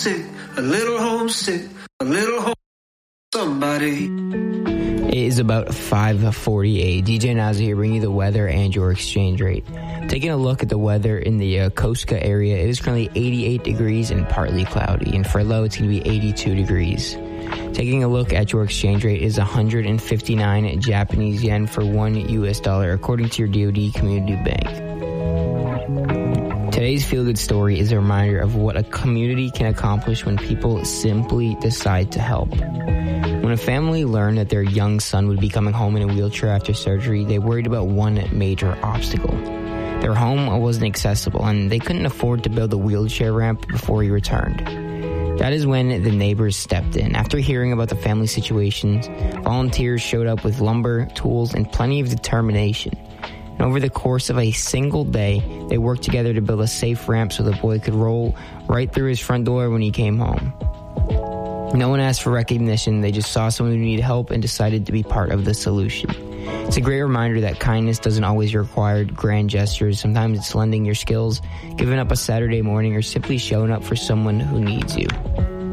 homesick, a little homesick, a little homesick, somebody. It is about 5:48. DJ Naza here bringing you the weather and your exchange rate. Taking a look at the weather in the Yokosuka area, it is currently 88 degrees and partly cloudy. And for low, it's going to be 82 degrees. Taking a look at your exchange rate is 159 Japanese yen for $1 US, according to your DoD Community Bank. Today's feel-good story is a reminder of what a community can accomplish when people simply decide to help. When a family learned that their young son would be coming home in a wheelchair after surgery, they worried about one major obstacle. Their home wasn't accessible, and they couldn't afford to build a wheelchair ramp before he returned. That is when the neighbors stepped in. After hearing about the family situations, volunteers showed up with lumber, tools, and plenty of determination. And over the course of a single day, they worked together to build a safe ramp so the boy could roll right through his front door when he came home. No one asked for recognition. They just saw someone who needed help and decided to be part of the solution. It's a great reminder that kindness doesn't always require grand gestures. Sometimes it's lending your skills, giving up a Saturday morning, or simply showing up for someone who needs you.